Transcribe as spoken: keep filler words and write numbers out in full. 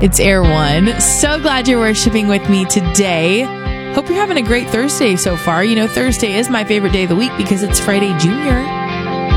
It's Air One. So glad you're worshiping with me today. Hope you're having a great Thursday so far. You know, Thursday is my favorite day of the week because it's Friday Junior.